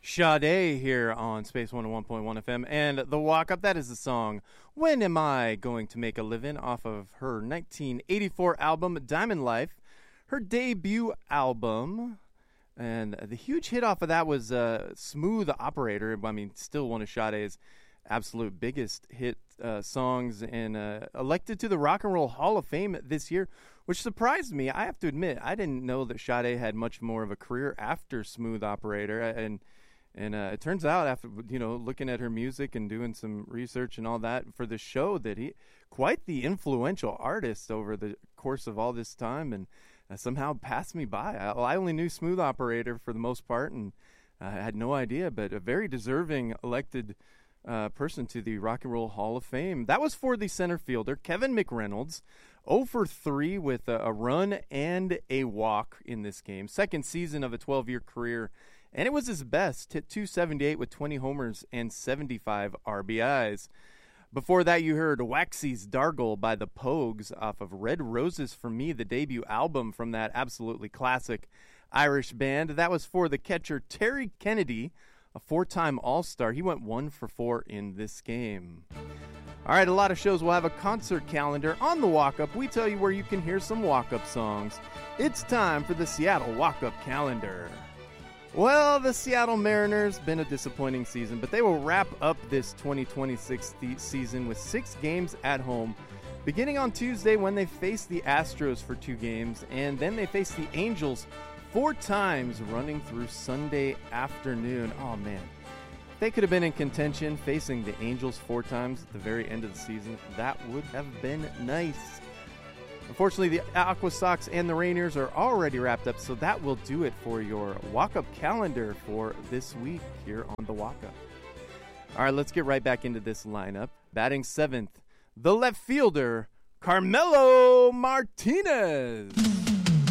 Sade here on Space 101.1 FM, and the walk-up, that is the song When Am I Going to Make a Livin' off of her 1984 album Diamond Life, her debut album. And the huge hit off of that was Smooth Operator. I mean, still one of Sade's absolute biggest hit songs, and elected to the Rock and Roll Hall of Fame this year, which surprised me. I have to admit, I didn't know that Sade had much more of a career after Smooth Operator, and it turns out, after looking at her music and doing some research and all that for the show, that he quite the influential artist over the course of all this time, and somehow passed me by. I only knew Smooth Operator for the most part, and I had no idea, but a very deserving elected person to the Rock and Roll Hall of Fame. That was for the center fielder, Kevin McReynolds, 0 for 3 with a run and a walk in this game. Second season of a 12-year career, and it was his best. Hit .278 with 20 homers and 75 RBIs. Before that, you heard Waxy's Dargle by the Pogues off of Red Roses for Me, the debut album from that absolutely classic Irish band. That was for the catcher Terry Kennedy, a 4-time All-Star. He went 1 for 4 in this game. All right, a lot of shows will have a concert calendar. On the walk-up, we tell you where you can hear some walk-up songs. It's time for the Seattle walk-up calendar. Well, the Seattle Mariners, been a disappointing season, but they will wrap up this 2026 season with 6 games at home, beginning on Tuesday when they face the Astros for 2 games, and then they face the Angels 4 times running through Sunday afternoon. Oh, man. If they could have been in contention facing the Angels 4 times at the very end of the season, that would have been nice. Unfortunately, the Aqua Sox and the Rainiers are already wrapped up, so that will do it for your walk-up calendar for this week here on the walk-up. All right, let's get right back into this lineup. Batting 7th, the left fielder, Carmelo Martinez.